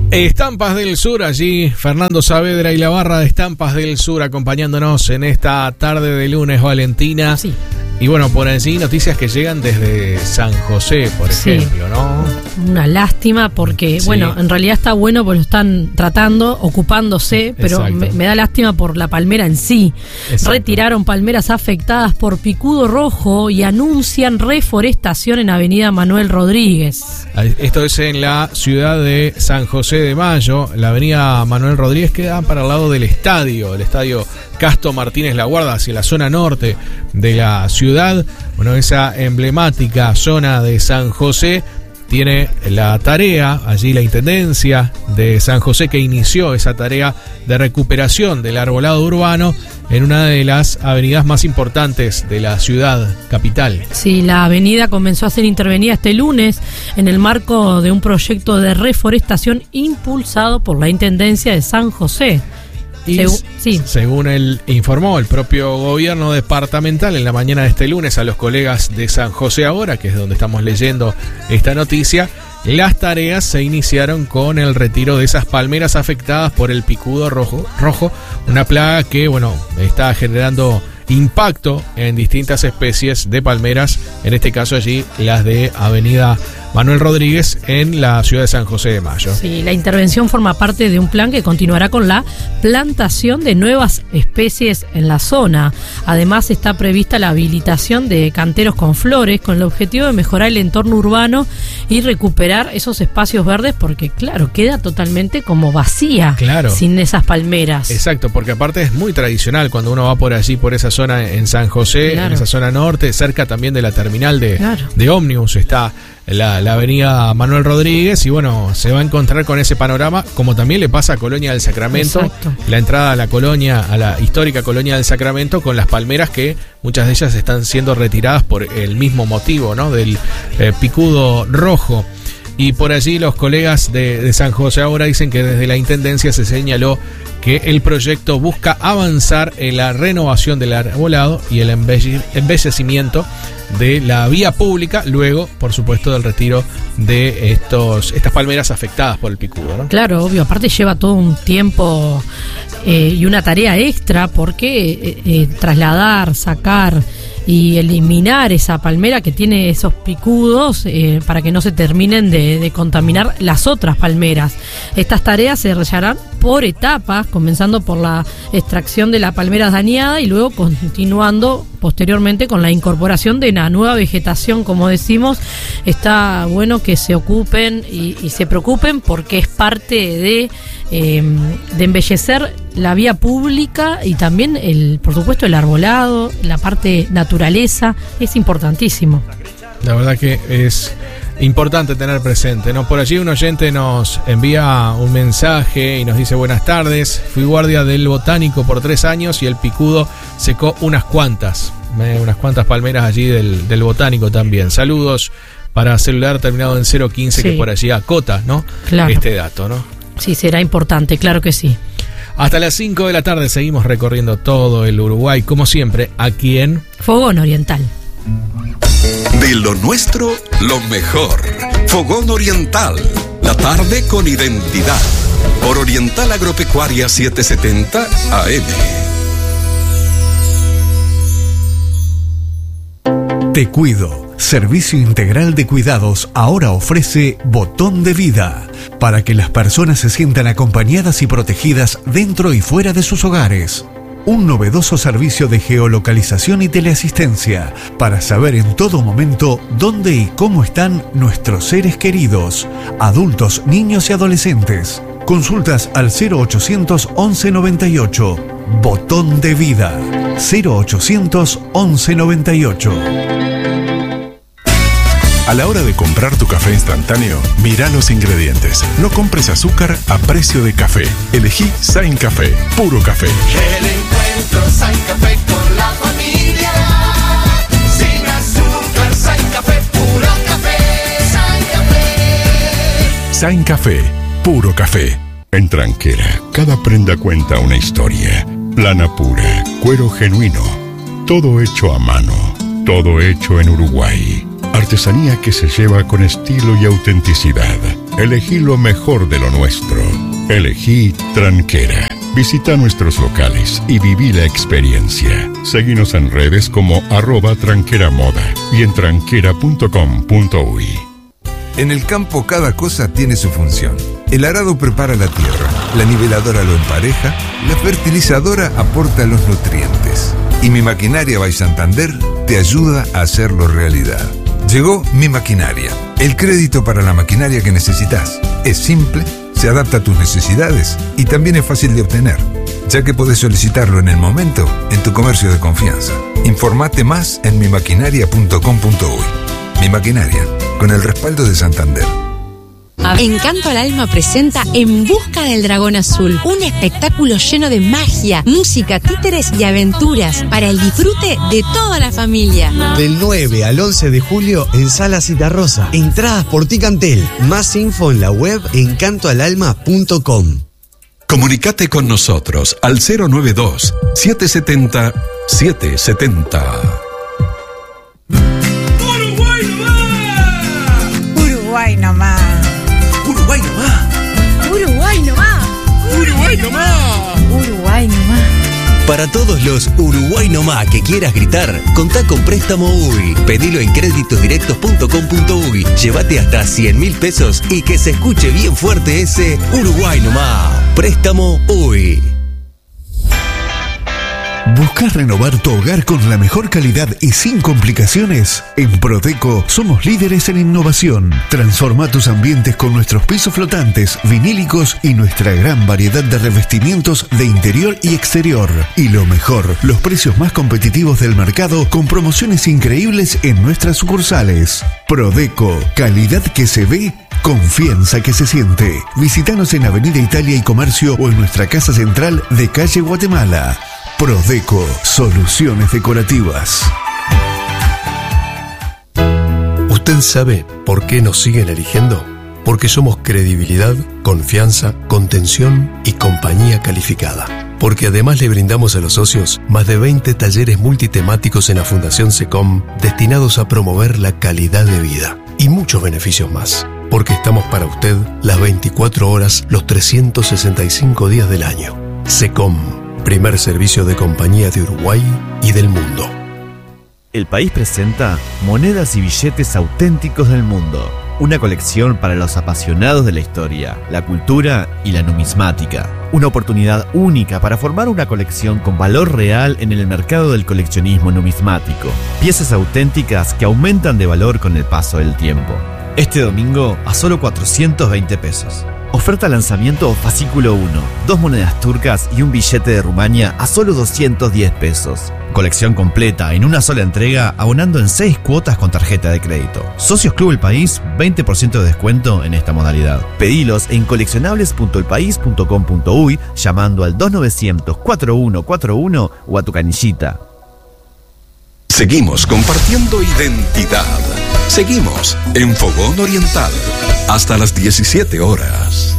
Estampas del Sur, allí Fernando Saavedra y la barra de Estampas del Sur acompañándonos en esta tarde de lunes, Valentina. Sí. Y bueno, por allí noticias que llegan desde San José, por ejemplo, ¿no? Una lástima porque, bueno, en realidad está bueno porque lo están tratando, ocupándose, pero me da lástima por la palmera en sí. Exacto. Retiraron palmeras afectadas por picudo rojo y anuncian reforestación en Avenida Manuel Rodríguez. Esto es en la ciudad de San José de Mayo. La Avenida Manuel Rodríguez queda para el lado del estadio, el estadio Casto Martínez La Guarda, hacia la zona norte de la ciudad. Bueno, esa emblemática zona de San José tiene la tarea, allí la Intendencia de San José, que inició esa tarea de recuperación del arbolado urbano en una de las avenidas más importantes de la ciudad capital. Sí, la avenida comenzó a ser intervenida este lunes en el marco de un proyecto de reforestación impulsado por la Intendencia de San José. Y según él informó el propio gobierno departamental en la mañana de este lunes a los colegas de San José Ahora, que es donde estamos leyendo esta noticia, las tareas se iniciaron con el retiro de esas palmeras afectadas por el picudo rojo, una plaga que, bueno, está generando impacto en distintas especies de palmeras, en este caso allí las de Avenida Manuel Rodríguez en la ciudad de San José de Mayo. Sí, la intervención forma parte de un plan que continuará con la plantación de nuevas especies en la zona. Además está prevista la habilitación de canteros con flores con el objetivo de mejorar el entorno urbano y recuperar esos espacios verdes porque, claro, queda totalmente como vacía sin esas palmeras. Exacto, porque aparte es muy tradicional cuando uno va por allí, por esa zona en San José, en esa zona norte, cerca también de la terminal de ómnibus está la avenida Manuel Rodríguez, y bueno, se va a encontrar con ese panorama, como también le pasa a Colonia del Sacramento. Exacto. La entrada a la colonia, a la histórica Colonia del Sacramento, con las palmeras que muchas de ellas están siendo retiradas por el mismo motivo, ¿no? Del picudo rojo. Y por allí los colegas de San José Ahora dicen que desde la Intendencia se señaló que el proyecto busca avanzar en la renovación del arbolado y el embellecimiento de la vía pública, luego, por supuesto, del retiro de estas palmeras afectadas por el picudo, ¿no? Claro, obvio, aparte lleva todo un tiempo y una tarea extra, porque trasladar, sacar y eliminar esa palmera que tiene esos picudos para que no se terminen de contaminar las otras palmeras. Estas tareas se realizarán por etapas, comenzando por la extracción de la palmera dañada y luego continuando posteriormente con la incorporación de una nueva vegetación. Como decimos, está bueno que se ocupen y se preocupen porque es parte de embellecer la vía pública y también, por supuesto, el arbolado, la parte naturaleza, es importantísimo. La verdad que es importante tener presente, ¿no? Por allí un oyente nos envía un mensaje y nos dice: buenas tardes, fui guardia del Botánico por 3 años y el picudo secó unas cuantas palmeras allí del Botánico también. Saludos para celular terminado en 015, que por allí acota, ¿no? Claro. Este dato, ¿no? Sí, será importante, claro que sí. Hasta las 5 de la tarde seguimos recorriendo todo el Uruguay, como siempre, aquí en Fogón Oriental. De lo nuestro, lo mejor. Fogón Oriental, la tarde con identidad. Por Oriental Agropecuaria 770 AM. Te Cuido, servicio integral de cuidados, ahora ofrece Botón de Vida, para que las personas se sientan acompañadas y protegidas dentro y fuera de sus hogares. Un novedoso servicio de geolocalización y teleasistencia para saber en todo momento dónde y cómo están nuestros seres queridos, adultos, niños y adolescentes. Consultas al 0800 11 98. Botón de Vida. 0800 11 98. A la hora de comprar tu café instantáneo, mira los ingredientes. No compres azúcar a precio de café. Elegí Sain Café, puro café. El encuentro Sain Café con la familia. Sin azúcar, Sain Café, puro café. Sain Café. Sain Café, puro café. En Tranquera, cada prenda cuenta una historia. Lana pura, cuero genuino. Todo hecho a mano. Todo hecho en Uruguay. Artesanía que se lleva con estilo y autenticidad. Elegí lo mejor de lo nuestro. Elegí Tranquera. Visita nuestros locales y viví la experiencia. Seguinos en redes como @tranqueramoda y en tranquera.com.uy. En el campo cada cosa tiene su función. El arado prepara la tierra, la niveladora lo empareja, la fertilizadora aporta los nutrientes. Y Mi Maquinaria by Santander te ayuda a hacerlo realidad. Llegó Mi Maquinaria, el crédito para la maquinaria que necesitas. Es simple, se adapta a tus necesidades y también es fácil de obtener, ya que podés solicitarlo en el momento en tu comercio de confianza. Informate más en mimaquinaria.com.uy. Mi Maquinaria, con el respaldo de Santander. Encanto al Alma presenta En Busca del Dragón Azul, un espectáculo lleno de magia, música, títeres y aventuras para el disfrute de toda la familia. Del 9 al 11 de julio en Sala Citarrosa. Entradas por Ticantel. Más info en la web encantoalalma.com. Comunicate con nosotros al 092-770-770. Uruguay nomás. Uruguay nomás. Uruguay nomás. Uruguay nomás. Uruguay nomás. Para todos los Uruguay nomás que quieras gritar, contá con Préstamo UI. Pedilo en créditosdirectos.com.uy. Llévate hasta 100.000 pesos y que se escuche bien fuerte ese Uruguay nomás. Préstamo UI. ¿Buscas renovar tu hogar con la mejor calidad y sin complicaciones? En Prodeco somos líderes en innovación. Transforma tus ambientes con nuestros pisos flotantes, vinílicos y nuestra gran variedad de revestimientos de interior y exterior. Y lo mejor, los precios más competitivos del mercado con promociones increíbles en nuestras sucursales. Prodeco, calidad que se ve, confianza que se siente. Visítanos en Avenida Italia y Comercio o en nuestra casa central de calle Guatemala. Prodeco, soluciones decorativas. ¿Usted sabe por qué nos siguen eligiendo? Porque somos credibilidad, confianza, contención y compañía calificada. Porque además le brindamos a los socios más de 20 talleres multitemáticos en la Fundación SECOM destinados a promover la calidad de vida y muchos beneficios más. Porque estamos para usted las 24 horas, los 365 días del año. SECOM, primer servicio de compañía de Uruguay y del mundo. El País presenta Monedas y Billetes Auténticos del Mundo. Una colección para los apasionados de la historia, la cultura y la numismática. Una oportunidad única para formar una colección con valor real en el mercado del coleccionismo numismático. Piezas auténticas que aumentan de valor con el paso del tiempo. Este domingo a solo 420 pesos. Oferta lanzamiento fascículo 1, 2 monedas turcas y un billete de Rumania a solo 210 pesos. Colección completa en una sola entrega, abonando en 6 cuotas con tarjeta de crédito. Socios Club El País, 20% de descuento en esta modalidad. Pedilos en coleccionables.elpaís.com.uy llamando al 2900-4141 o a tu canillita. Seguimos compartiendo identidad. Seguimos en Fogón Oriental hasta las 17 horas.